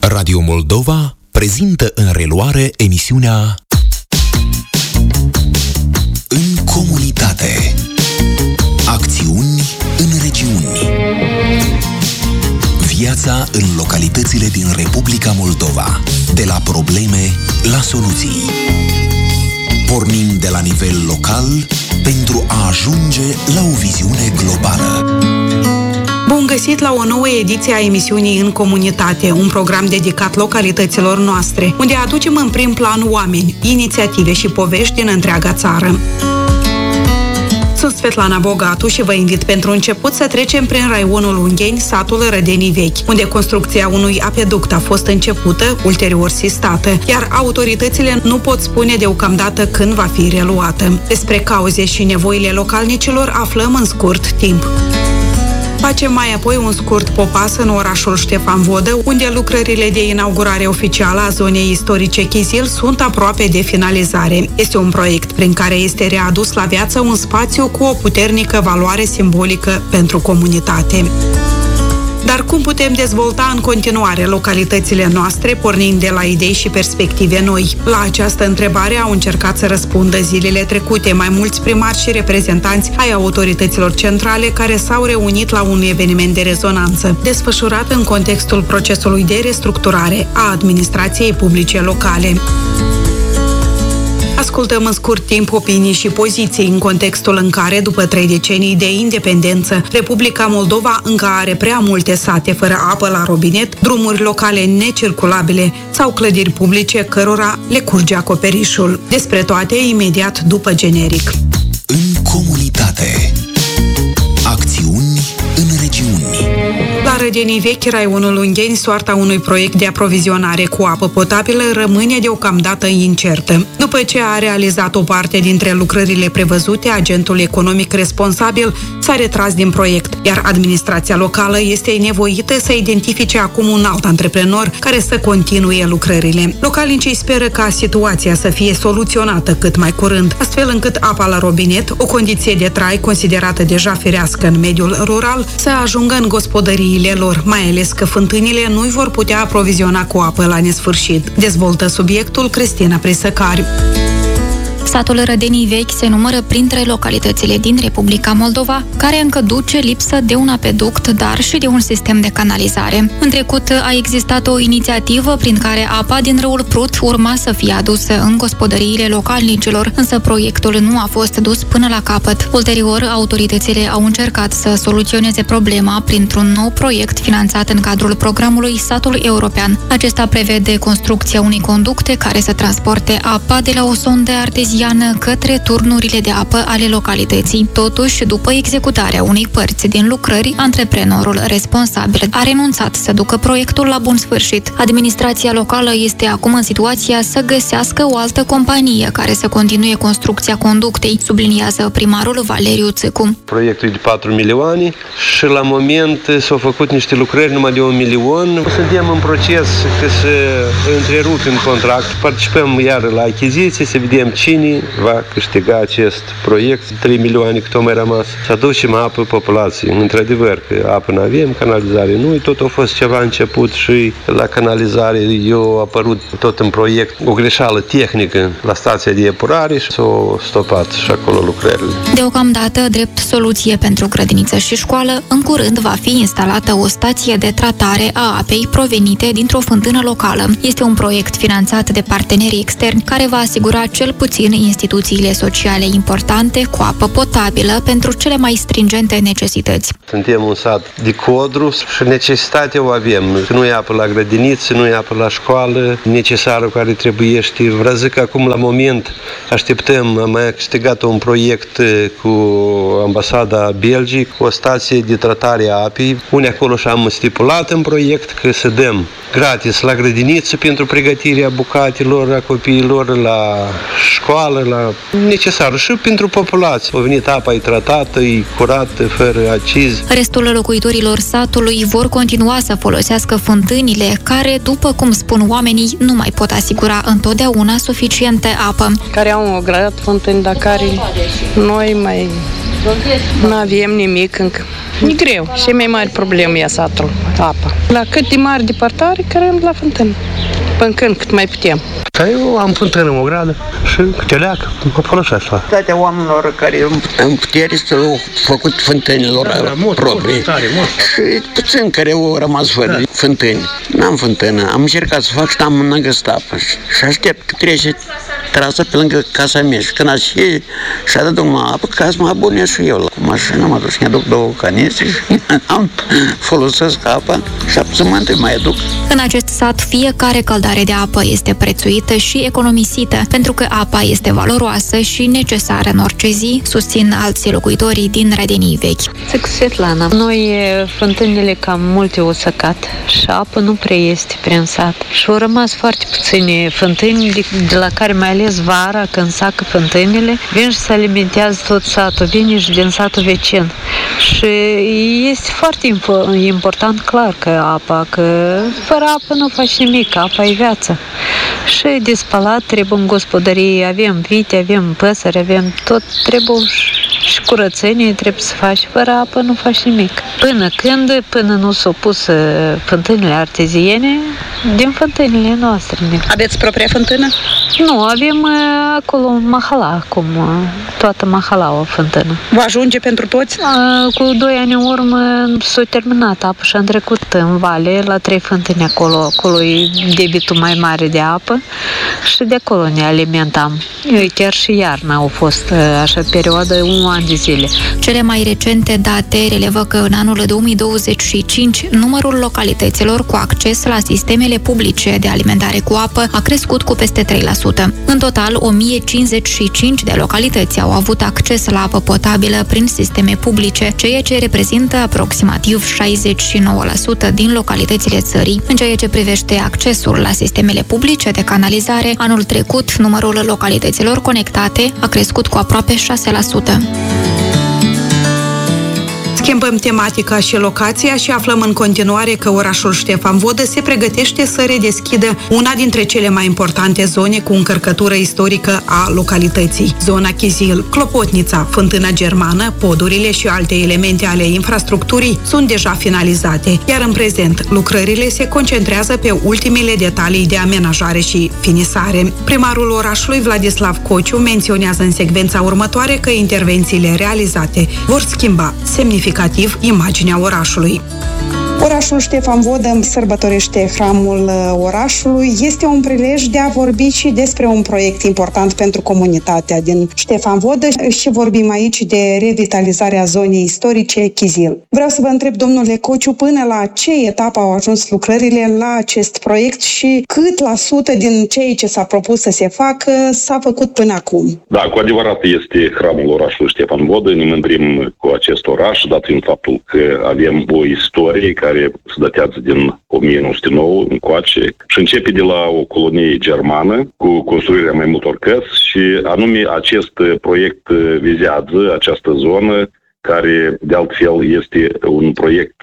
Radio Moldova prezintă în reluare emisiunea În comunitate. Acțiuni în regiuni. Viața în localitățile din Republica Moldova. De la probleme la soluții. Pornim de la nivel local pentru a ajunge la o viziune globală. Bun găsit la o nouă ediție a emisiunii În comunitate, un program dedicat localităților noastre, unde aducem în prim plan oameni, inițiative și povești din întreaga țară. Sunt Svetlana Bogatu și vă invit pentru început să trecem prin raionul Ungheni, satul Rădenii Vechi, unde construcția unui apeduct a fost începută, ulterior sistată, iar autoritățile nu pot spune deocamdată când va fi reluată. Despre cauze și nevoile localnicilor aflăm în scurt timp. Facem mai apoi un scurt popas în orașul Ștefan Vodă, unde lucrările de inaugurare oficială a zonei istorice Chizil sunt aproape de finalizare. Este un proiect prin care este readus la viață un spațiu cu o puternică valoare simbolică pentru comunitate. Dar cum putem dezvolta în continuare localitățile noastre, pornind de la idei și perspective noi? La această întrebare au încercat să răspundă zilele trecute mai mulți primari și reprezentanți ai autorităților centrale care s-au reunit la un eveniment de rezonanță, desfășurat în contextul procesului de restructurare a administrației publice locale. Ascultăm în scurt timp opinii și poziții în contextul în care, după 3 decenii de independență, Republica Moldova încă are prea multe sate fără apă la robinet, drumuri locale necirculabile sau clădiri publice cărora le curge acoperișul. Despre toate imediat după generic. În comunitate. Acțiuni în regiuni. La Rădenii Vechi, raionul Ungheni, soarta unui proiect de aprovizionare cu apă potabilă rămâne deocamdată incertă. După ce a realizat o parte dintre lucrările prevăzute, agentul economic responsabil s-a retras din proiect, iar administrația locală este nevoită să identifice acum un alt antreprenor care să continue lucrările. Localnicii speră ca situația să fie soluționată cât mai curând, astfel încât apa la robinet, o condiție de trai considerată deja firească în mediul rural, să ajungă în gospodăriile lor, mai ales că fântânile nu-i vor putea aproviziona cu apă la nesfârșit. Dezvoltă subiectul Cristina Prisăcari. Satul Rădenii Vechi se numără printre localitățile din Republica Moldova care încă duce lipsă de un apeduct, dar și de un sistem de canalizare. În trecut a existat o inițiativă prin care apa din râul Prut urma să fie adusă în gospodăriile localnicilor, însă proiectul nu a fost dus până la capăt. Ulterior, autoritățile au încercat să soluționeze problema printr-un nou proiect finanțat în cadrul programului Satul European. Acesta prevede construcția unei conducte care să transporte apa de la o sondă arteziană către turnurile de apă ale localității. Totuși, după executarea unei părți din lucrări, antreprenorul responsabil a renunțat să ducă proiectul la bun sfârșit. Administrația locală este acum în situația să găsească o altă companie care să continue construcția conductei, subliniază primarul Valeriu Țicu. Proiectul e de 4 milioane și la moment s-au făcut niște lucrări numai de 1 milion. Suntem în proces că să întrerupem contract, participăm iar la achiziție, să vedem cine va câștiga acest proiect. 3 milioane cât o mai rămas. Să aducem apă populației. Într-adevăr, că apă nu avem, canalizare nu. Tot a fost ceva început și la canalizare a apărut tot în proiect o greșeală tehnică la stația de epurare și s-au stopat și acolo lucrările. Deocamdată, drept soluție pentru grădiniță și școală, în curând va fi instalată o stație de tratare a apei provenite dintr-o fântână locală. Este un proiect finanțat de partenerii externi care va asigura cel puțin instituțiile sociale importante cu apă potabilă pentru cele mai stringente necesități. Suntem un sat de codru și necesitatea o avem. Nu e apă la grădiniță, nu e apă la școală, necesarul care trebuiește. Vreau zic că acum, la moment, așteptăm, am mai câștigat un proiect cu ambasada Belgii, cu o stație de tratare a apei, unde acolo și-am stipulat în proiect că să dăm gratis la grădiniță pentru pregătirea bucatelor, a copiilor, la școală, la necesarul și pentru populație. A venit apa, e tratată, e curată, fără acizi. Restul locuitorilor satului vor continua să folosească fântânile care, după cum spun oamenii, nu mai pot asigura întotdeauna suficientă apă. Care au o grădă fântâni, dar care noi mai nu avem nimic încă. E greu. Și mai mare problemă e satul. apa. La cât de mare departare, cărăm la fântână. Până când, cât mai putem. Eu am fântână în ogradă și câte leacă, mă folosesc la. Toate oamenilor care în putere s-au făcut fântânilor proprii. Și puțin care au rămas fără fântâni. N-am fântână, am încercat să fac și am în năgăstapă. Și aștept că trece trasă pe lângă casa mea. Și când aș ieși și-a dat drumul la apă, ca să mă abonez și eu la mașină. Mă duc și mi-aduc 2 canistre și am folosesc apa și abțământă mai aduc. În acest sat, fiecare căldare de apă este prețuită și economisită, pentru că apa este valoroasă și necesară în orice zi, susțin alții locuitorii din Rădenii Vechi. Zic Svetlana, noi fântânile cam multe au săcat și apă nu prea este prin sat. Și au rămas foarte puține fântâni de la care, mai ales vara, când sacă fântânile, vin și se alimentează tot satul, vine și din satul vecin. Și este foarte important, clar, că apa, că fără apă nu faci nimic, apa e viață. Și de spălat trebuie în gospodărie, avem vite, avem păsări, avem tot, trebuie și curățenie trebuie să faci, fără apă nu faci nimic. Până nu s-au pus fântânile arteziene, din fântânile noastre. Aveți propria fântână? Nu, avem acolo mahala, acum, toată mahala o fântână. Vă ajunge pentru toți? Cu 2 ani în urmă s-a terminat apă și am trecut în vale la 3 fântâni acolo. Acolo e debitul mai mare de apă și de acolo ne alimentam. Chiar și iarna au fost așa perioadă, 1 an de zile. Cele mai recente date relevă că în anul 2025 numărul localităților cu acces la sistemele publice de alimentare cu apă a crescut cu peste 3%. În total, 1055 de localități au avut acces la apă potabilă prin sisteme publice, ceea ce reprezintă aproximativ 69% din localitățile țării. În ceea ce privește accesul la sistemele publice de canalizare, anul trecut numărul localităților conectate a crescut cu aproape 6%. Schimbăm tematica și locația și aflăm în continuare că orașul Ștefan Vodă se pregătește să redeschidă una dintre cele mai importante zone cu încărcătură istorică a localității. Zona Chizil, Clopotnița, Fântâna Germană, podurile și alte elemente ale infrastructurii sunt deja finalizate, iar în prezent lucrările se concentrează pe ultimele detalii de amenajare și finisare. Primarul orașului Vladislav Cociu menționează în secvența următoare că intervențiile realizate vor schimba semnificativ imaginea orașului. Orașul Ștefan Vodă sărbătorește hramul orașului. Este un prilej de a vorbi și despre un proiect important pentru comunitatea din Ștefan Vodă și vorbim aici de revitalizarea zonei istorice Chizil. Vreau să vă întreb, domnule Cociu, până la ce etapă au ajuns lucrările la acest proiect și cât la sută din ceea ce s-a propus să se facă s-a făcut până acum? Da, cu adevărat este hramul orașului Ștefan Vodă. Ne mândrim cu acest oraș, dat fiind faptul că avem o istorie care se datează din 1909 încoace și începe de la o colonie germană cu construirea mai multor căsi și anume acest proiect vizează această zonă care de altfel este un proiect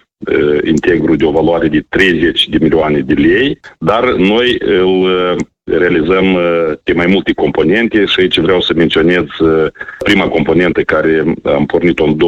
integru de o valoare de 30 de milioane de lei, dar noi îl realizăm pe mai multe componente și aici vreau să menționez prima componentă care am pornit-o în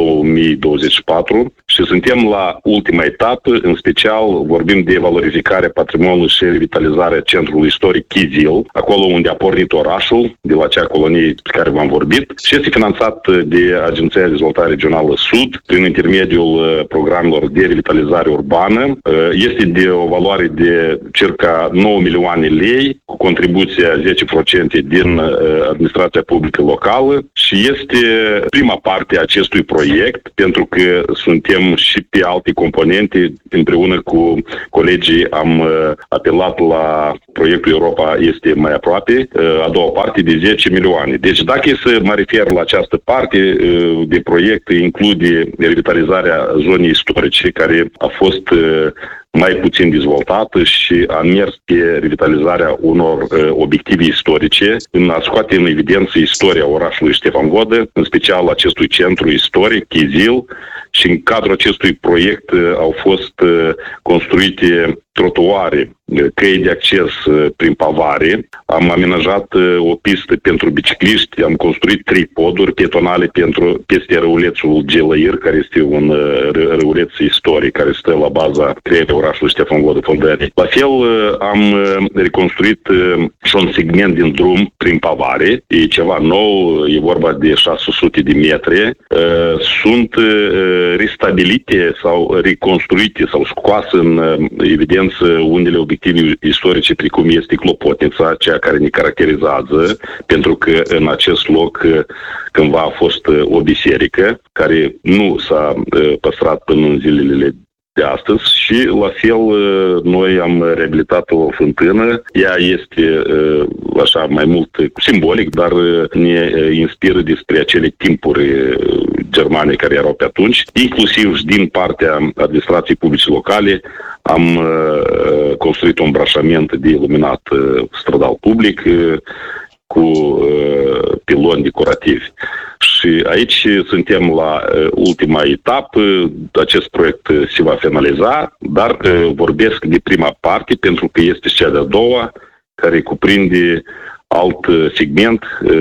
2024 și suntem la ultima etapă, în special vorbim de valorificarea patrimoniului și revitalizarea centrului istoric Chizil, acolo unde a pornit orașul, de la acea colonie pe care v-am vorbit și este finanțat de Agenția de Dezvoltare Regională Sud prin intermediul programelor de revitalizare urbană. Este de o valoare de circa 9 milioane lei cu contribuția 10% din administrația publică locală și este prima parte a acestui proiect pentru că suntem și pe alte componente. Împreună cu colegii am apelat la proiectul Europa este mai aproape, a doua parte de 10 milioane. Deci dacă e să mă refer la această parte de proiect, include revitalizarea zonei istorice care a fost mai puțin dezvoltată și a mers pe revitalizarea unor obiective istorice, în a scoate în evidență istoria orașului Ștefan Vodă, în special acestui centru istoric, Chizil, și în cadrul acestui proiect au fost construite trotuare, căi de acces prin pavare, am amenajat o pistă pentru bicicliști, am construit 3 poduri pietonale peste râulețul Gelăir, care este un râuleț istoric care stă la baza creierii orașului Ștefan Vodă Fântâni. La fel am reconstruit și un segment din drum prin pavare, e ceva nou, e vorba de 600 de metri, sunt restabilite sau reconstruite sau scoase în evidență unele obiective istorice, precum este Clopotnița, cea care ne caracterizează, pentru că în acest loc cândva a fost o biserică care nu s-a păstrat până în zilele de astăzi și la fel noi am reabilitat o fântână. Ea este așa mai mult simbolic, dar ne inspiră despre acele timpuri germane care erau pe atunci, inclusiv și din partea administrației publice locale. Am construit un îmbrășament de iluminat stradal public cu piloni decorativi. Și aici suntem la ultima etapă, acest proiect se va finaliza, dar vorbesc de prima parte pentru că este cea de-a doua, care cuprinde alt segment,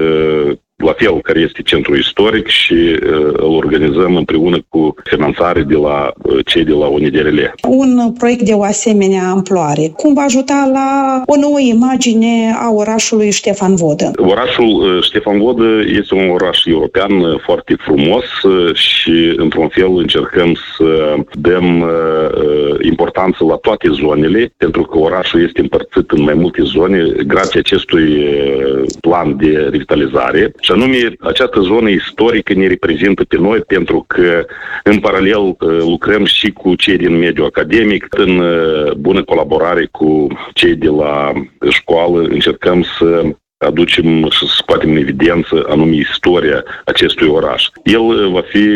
la fel, care este centru istoric și îl organizăm împreună cu finanțare de la cei de la UNDRL. Un proiect de o asemenea amploare, cum va ajuta la o nouă imagine a orașului Ștefan Vodă? Orașul Ștefan Vodă este un oraș european foarte frumos și, într-un fel, încercăm să dăm importanță la toate zonele, pentru că orașul este împărțit în mai multe zone, grație acestui plan de revitalizare. Și anume, această zonă istorică ne reprezintă pe noi pentru că, în paralel, lucrăm și cu cei din mediul academic, în bună colaborare cu cei de la școală, încercăm să aducem și să scoatem în evidență anume istoria acestui oraș. El va fi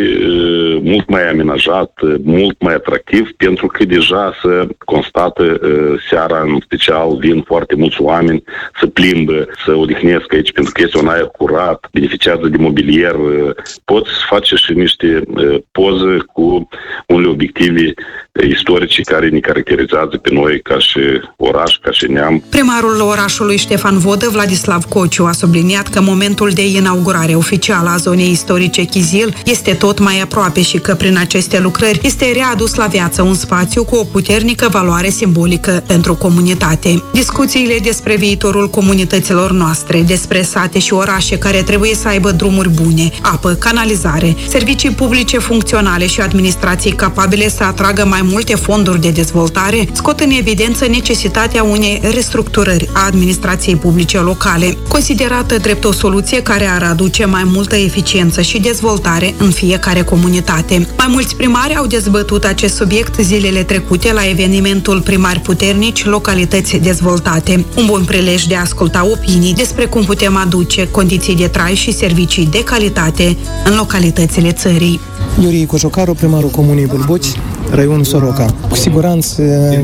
mult mai amenajat, mult mai atractiv, pentru că deja se constată seara, în special, vin foarte mulți oameni să plimbă, să odihnesc aici, pentru că este un aer curat, beneficiază de mobilier, poți face și niște poze cu unele obiective istorice care ne caracterizează pe noi ca și oraș, ca și neam. Primarul orașului Ștefan Vodă, Vladislav Cociu, a subliniat că momentul de inaugurare oficială a zonei istorice Chizil este tot mai aproape și că prin aceste lucrări este readus la viață un spațiu cu o puternică valoare simbolică pentru comunitate. Discuțiile despre viitorul comunităților noastre, despre sate și orașe care trebuie să aibă drumuri bune, apă, canalizare, servicii publice funcționale și administrații capabile să atragă mai multe fonduri de dezvoltare, scot în evidență necesitatea unei restructurări a administrației publice locale, considerată drept o soluție care ar aduce mai multă eficiență și dezvoltare în fiecare comunitate. Mai mulți primari au dezbătut acest subiect zilele trecute la evenimentul Primari Puternici, Localități Dezvoltate. Un bun prilej de a asculta opinii despre cum putem aduce condiții de trai și servicii de calitate în localitățile țării. Iurie Cojocaru, primarul Comunei Bulbuci, raionul Soroca. Cu siguranță,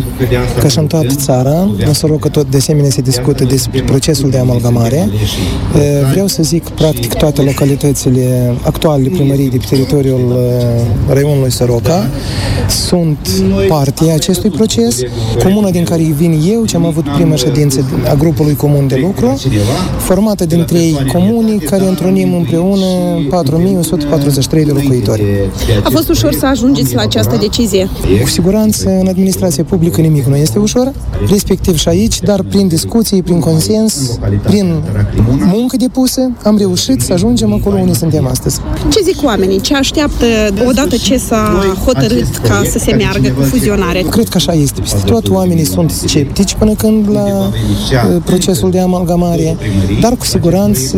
ca și în toată țara, în Soroca tot de asemenea se discută despre procesul de amalgamare. Vreau să zic, practic, toate localitățile actuale primării de pe teritoriul raionului Soroca sunt parte a acestui proces. Comuna din care vin eu, ce am avut prima ședință a grupului comun de lucru, formată din 3 comuni care întrunim împreună 4143 de locuitori. A fost ușor să ajungeți la această decizie? Cu siguranță, în administrația publică nimic nu este ușor, respectiv și aici, dar prin discuții, prin consens, prin muncă depusă, am reușit să ajungem acolo unde suntem astăzi. Ce zic oamenii? Ce așteaptă odată ce s-a hotărât ca să se meargă cu fuzionare? Cred că așa este. Peste tot oamenii sunt sceptici până când la procesul de amalgamare, dar cu siguranță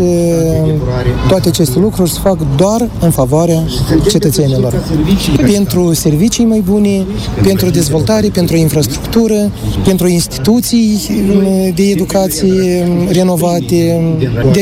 toate aceste lucruri se fac doar în favoarea cetățenilor. Pentru servicii mai bune, pentru dezvoltare, pentru infrastructură, pentru instituții de educație renovate.